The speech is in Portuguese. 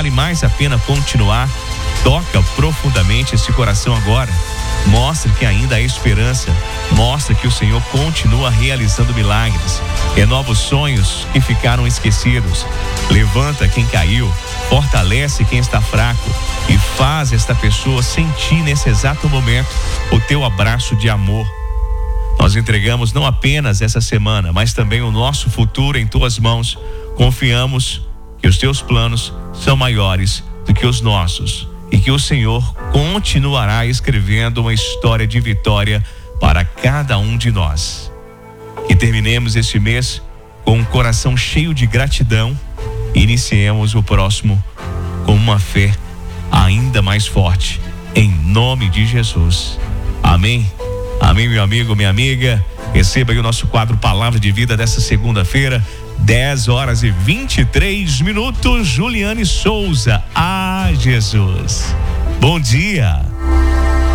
vale mais a pena continuar. Toca profundamente esse coração agora. Mostra que ainda há esperança. Mostra que o Senhor continua realizando milagres. Renova os sonhos que ficaram esquecidos. Levanta quem caiu. Fortalece quem está fraco. E faz esta pessoa sentir nesse exato momento o teu abraço de amor. Nós entregamos não apenas essa semana, mas também o nosso futuro em tuas mãos. Confiamos que os teus planos são maiores do que os nossos. E que o Senhor continuará escrevendo uma história de vitória para cada um de nós. Que terminemos este mês com um coração cheio de gratidão e iniciemos o próximo com uma fé ainda mais forte, em nome de Jesus. Amém? Amém, meu amigo, minha amiga. Receba aí o nosso quadro Palavra de Vida dessa segunda-feira, 10h23. Juliane Souza. Ah, Jesus. Bom dia.